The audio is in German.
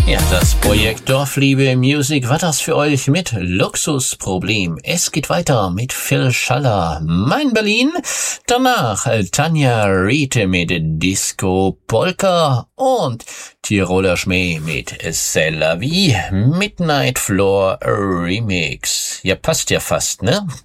Ja, das Projekt Dorfliebe Music war das für euch mit Luxusproblem. Es geht weiter mit Phil Schaller, Mein Berlin. Danach Tanja Riete mit Disco Polka und Tiroler Schmäh mit C'est la vie, Midnight Floor Remix. Ja, passt ja fast, ne?